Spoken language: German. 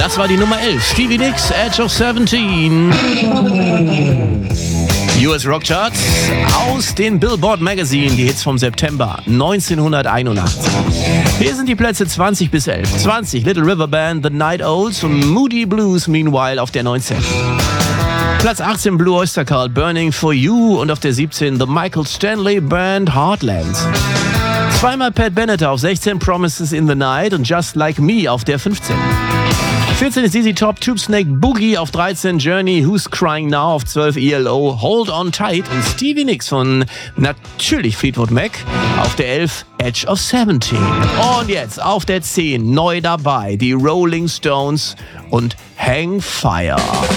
Das war die Nummer 11. Stevie Nicks, Edge of 17. US Rock Charts aus den Billboard Magazine, die Hits vom September 1981. Hier sind die Plätze 20 bis 11. 20 Little River Band, The Night Owls und Moody Blues meanwhile auf der 19. Platz 18 Blue Oyster Cult, Burning for You und auf der 17 The Michael Stanley Band, Heartland. Zweimal Pat Benatar auf 16, Promises in the Night und Just Like Me auf der 15. 14 ist ZZ Top, Tube Snake Boogie auf 13, Journey, Who's Crying Now auf 12, ELO, Hold On Tight und Stevie Nicks von natürlich Fleetwood Mac auf der 11, Edge of 17. Und jetzt auf der 10 neu dabei die Rolling Stones und Hang Fire.